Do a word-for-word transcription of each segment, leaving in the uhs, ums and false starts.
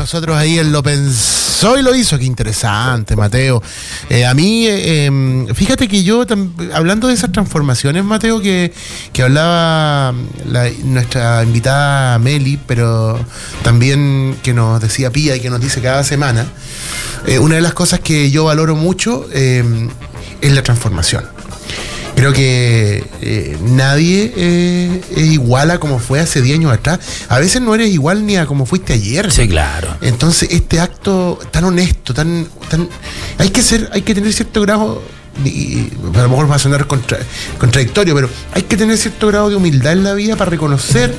nosotros ahí en Lo Pensó y Lo Hizo. Qué interesante, Mateo. Eh, a mí, eh, fíjate que yo, hablando de esas transformaciones, Mateo, que, que hablaba la, nuestra invitada Meli, pero también que nos decía Pía y que nos dice cada semana, eh, una de las cosas que yo valoro mucho eh, es la transformación. Creo que eh, nadie eh, es igual a como fue hace diez años atrás. A veces no eres igual ni a como fuiste ayer. Sí, claro. Entonces, este acto tan honesto, tan, tan hay que ser, hay que tener cierto grado, y a lo mejor va a sonar contra, contradictorio, pero hay que tener cierto grado de humildad en la vida para reconocer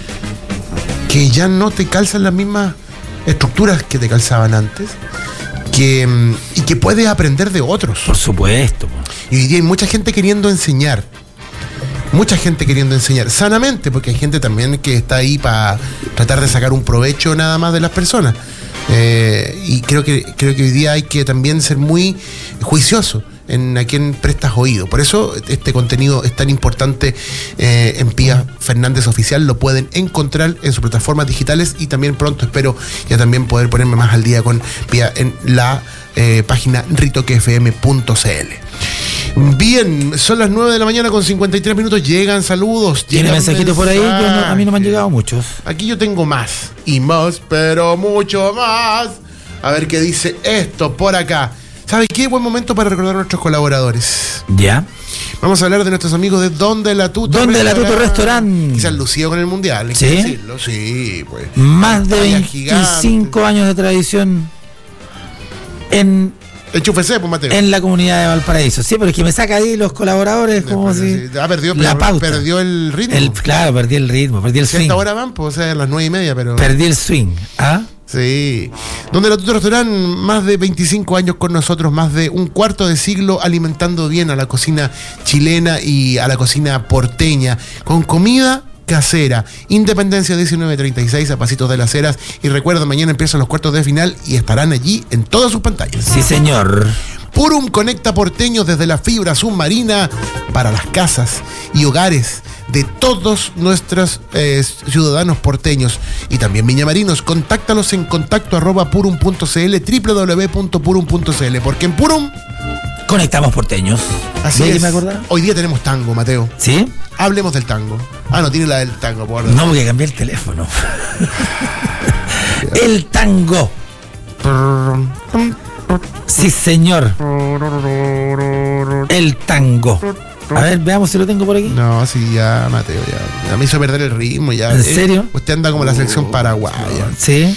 que ya no te calzan las mismas estructuras que te calzaban antes. Que, y que puedes aprender de otros. Por supuesto. Y hoy día hay mucha gente queriendo enseñar. Mucha gente queriendo enseñar. Sanamente, porque hay gente también que está ahí para tratar de sacar un provecho nada más de las personas. Eh, y creo que, creo que hoy día hay que también ser muy juicioso en a quién prestas oído. Por eso este contenido es tan importante eh, en Pía Fernández Oficial. Lo pueden encontrar en sus plataformas digitales y también pronto espero ya también poder ponerme más al día con Pía en la eh, página ritoque f m punto c l. Bien, son las nueve de la mañana con cincuenta y tres minutos. Llegan saludos. ¿Tiene mensajitos por ahí? Yo no, a mí no me han llegado muchos. Aquí yo tengo más y más, pero mucho más. A ver qué dice esto por acá. ¿Sabe qué? Buen momento para recordar a nuestros colaboradores. Ya. Vamos a hablar de nuestros amigos de Donde la Tuto Donde la Tuto Restaurant. Quizás lucido con el Mundial, hay ¿Sí? que decirlo. Sí, pues. Más de veinticinco gigante. Años de tradición en... Enchúfese, pues, Mateo. En la comunidad de Valparaíso. Sí, pero es que me saca ahí los colaboradores como no, si... Sí. Ah, perdió, la pauta. Perdió el ritmo. El, claro, perdí el ritmo, perdí el swing. swing. Ahora van, pues, o sea, a las nueve y media, pero... Perdí el swing. ¿Ah? Sí. Donde la Tuto Restaurant, más de veinticinco años con nosotros, más de un cuarto de siglo alimentando bien a la cocina chilena y a la cocina porteña, con comida casera. Independencia diecinueve treinta y seis, a pasitos de las Heras. Y recuerda, mañana empiezan los cuartos de final y estarán allí en todas sus pantallas. Sí, señor. Purum conecta porteños desde la fibra submarina para las casas y hogares de todos nuestros eh, ciudadanos porteños y también viñamarinos. Contáctalos en contacto arroba purum punto c l, doble u doble u doble u punto purum punto c l, porque en Purum conectamos porteños. Así es. ¿Me acordaba? Hoy día tenemos tango, Mateo. ¿Sí? Hablemos del tango. Ah, no, tiene la del tango, por No, porque cambié el teléfono. El tango. Sí, señor. El tango. A ver, veamos si lo tengo por aquí. No, sí, ya, Mateo, ya. Ya me hizo perder el ritmo, ya. ¿En serio? Usted anda como la selección paraguaya. ¿Sí?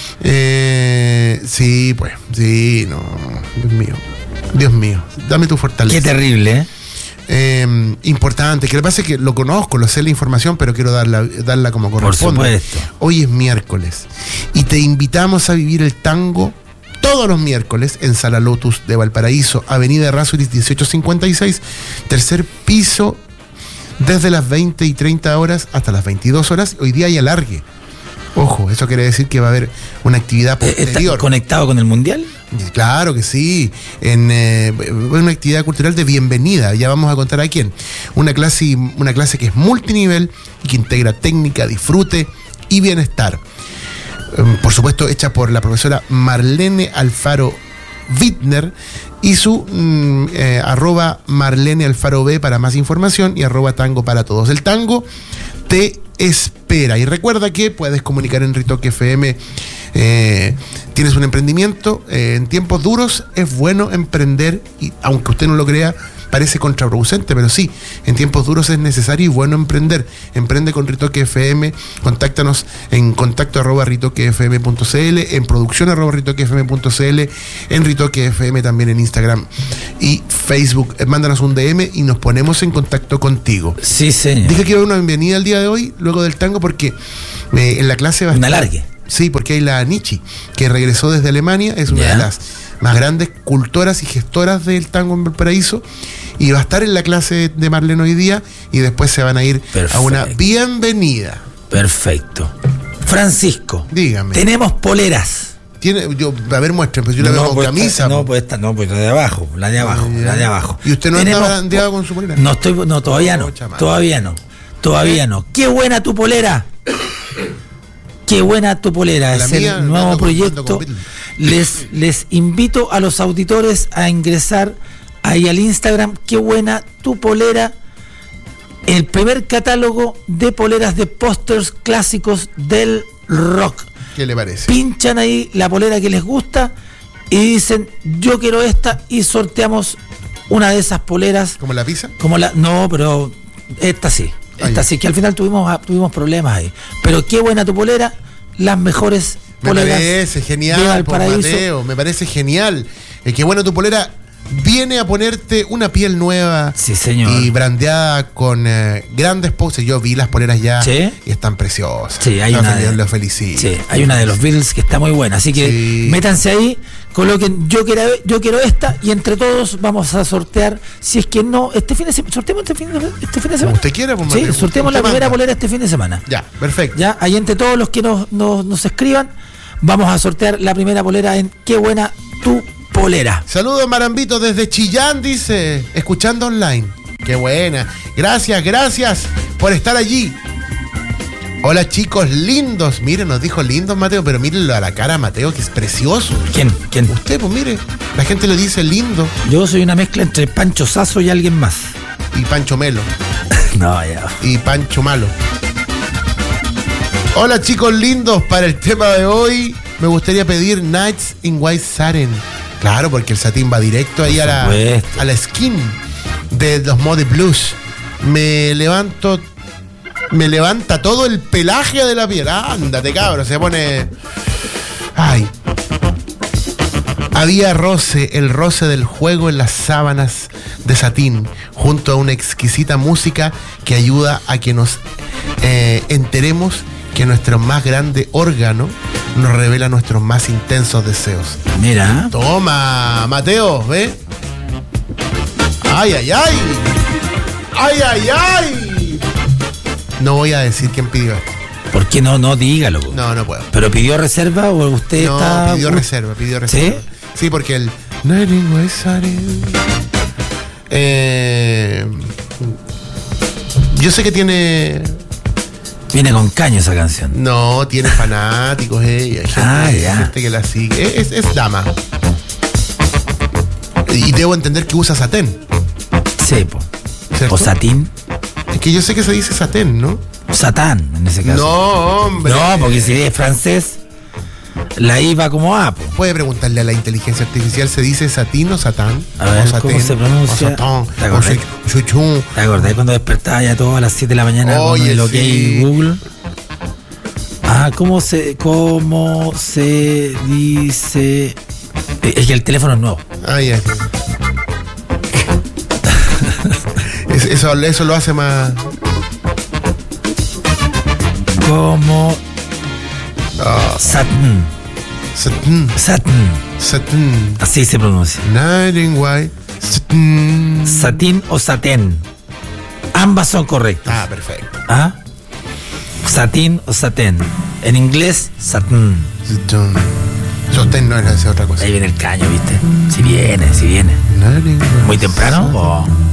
Eh, sí, pues, sí, no. Dios mío. Dios mío, dame tu fortaleza. Qué terrible, ¿eh? Eh, importante, que lo que pasa es que lo conozco, lo sé la información, pero quiero darla, darla como corresponde. Por supuesto. Hoy es miércoles y te invitamos a vivir el tango todos los miércoles en Sala Lotus de Valparaíso, Avenida Errázuriz dieciocho cincuenta y seis, tercer piso, desde las veinte y treinta horas hasta las veintidós horas. Hoy día hay alargue. Ojo, eso quiere decir que va a haber una actividad posterior. ¿Está conectado con el Mundial? Claro que sí, en eh, una actividad cultural de bienvenida. Ya vamos a contar a quién. Una clase, una clase que es multinivel y que integra técnica, disfrute y bienestar. Um, por supuesto, hecha por la profesora Marlene Alfaro Wittner y su mm, eh, arroba Marlene Alfaro B para más información y arroba tango para todos. El tango te espera. Y recuerda que puedes comunicar en Ritoque F M. Eh, tienes un emprendimiento, eh, en tiempos duros es bueno emprender, y aunque usted no lo crea, parece contraproducente, pero sí, en tiempos duros es necesario y bueno emprender. Emprende con Ritoque F M, contáctanos en contacto arroba ritoque f m punto c l, en producción arroba ritoque f m punto c l, en Ritoque F M también en Instagram y Facebook. Mándanos un D M y nos ponemos en contacto contigo. Sí, señor. Dije que iba a una bienvenida el día de hoy, luego del tango, porque eh, en la clase va a Una estar, largue. Sí, porque hay la Nietzsche, que regresó desde Alemania, es una ¿Ya? de las más grandes cultoras y gestoras del tango en Valparaíso, y va a estar en la clase de Marlene hoy día, y después se van a ir Perfecto. a una bienvenida. Perfecto. Francisco, Dígame. tenemos poleras. Tiene, yo, a ver, muestren, pues yo le veo pues camisa. esta, no, po. pues esta, no, pues la de abajo, la de abajo, Ya. la de abajo. ¿Y usted no Tenemos- anda bandeado con su polera? No estoy, no, todavía no, Oh, chamán. todavía no, todavía no. ¡Qué buena tu polera! Qué buena tu polera, La es mía, el nuevo ando con- ando proyecto. con- Les, les invito a los auditores a ingresar ahí al Instagram. Qué buena tu polera. El primer catálogo de poleras de pósters clásicos del rock. ¿Qué le parece? Pinchan ahí la polera que les gusta y dicen, yo quiero esta, y sorteamos una de esas poleras. ¿Como la pizza? Como la, no, pero esta sí. Esta Ahí. sí, que al final tuvimos, tuvimos problemas ahí. Pero qué buena tu polera, las mejores Me poleras parece de genial, por Valparaíso. Mateo, me parece genial. Eh, qué bueno tu polera. Viene a ponerte una piel nueva. Sí, señor. Y brandeada con eh, grandes poses. Yo vi las poleras ya. Sí. Y están preciosas. Sí, hay Los una fel- de- Los felicito. Sí, hay una de los Beatles que está muy buena, así que Sí. métanse ahí, coloquen yo quiero, yo quiero esta, y entre todos vamos a sortear. Si es que no, este fin de semana, sorteamos este fin de, este fin de Como semana. usted quiera, pues, Sí, Mateo, sorteamos usted la primera manda. polera este fin de semana. Ya, perfecto. Ya, ahí entre todos los que nos, nos, nos escriban, vamos a sortear la primera polera en Qué buena tu polera. Saludos, Marambito, desde Chillán, dice, escuchando online. Qué buena. Gracias, gracias por estar allí. Hola, chicos lindos. Miren, nos dijo lindos, Mateo, pero mírenlo a la cara, Mateo, que es precioso. ¿Quién? ¿Quién? Usted, pues mire, la gente le dice lindo Yo soy una mezcla entre Pancho Sazo y alguien más. y Pancho Melo No, ya. y Pancho Malo. Hola, chicos lindos, para el tema de hoy me gustaría pedir Nights in White Satin. Claro, porque el satín va directo ahí a la, supuesto. a la skin de los Modi Blues. Me levanto, me levanta todo el pelaje de la piel. Ándate, cabrón, se pone... Ay. Había roce, el roce del juego en las sábanas de satín, junto a una exquisita música que ayuda a que nos eh, enteremos que nuestro más grande órgano nos revela nuestros más intensos deseos. Mira. Toma, Mateo, ¿ve? ¡Ay, ay, ay! ¡Ay, ay, ay! No voy a decir quién pidió esto. ¿Por qué no? No, dígalo. No, no puedo. ¿Pero pidió reserva o usted No, está...? pidió reserva, pidió reserva. ¿Sí? Sí, porque el... Eh, yo sé que tiene... Viene con caño esa canción. No, tiene fanáticos ella. Hay gente, Ah, ya. gente que la sigue. Es, es dama. Y debo entender que usa satén. Sí, po. ¿Cierto? O satín. Es que yo sé que se dice satén, ¿no? Satán, en ese caso. No, hombre. No, porque si es francés, la I va como A, po. Puede preguntarle a la inteligencia artificial, ¿se dice satín o satán? A ver, o satén, ¿cómo se pronuncia? O satán, ¿Te o acordás? chu- chuchún. ¿Te acordás cuando despertaba ya todo a las siete de la mañana con Oye, el OK sí. Google? Ah, ¿cómo se, cómo se dice? Es que el teléfono es nuevo. Ay, ay. Es- eso, eso lo hace más... Como ah, Satin. satán, Satin. satán. Así se pronuncia. Night in white. Satán. Satín o satén. Ambas son correctas. Ah, perfecto. ¿Ah? Satín o satén. En inglés, satin. Satán. Sostén no es otra cosa. Ahí viene el caño, ¿viste? Si viene, si viene. Night in white. ¿Muy temprano o...?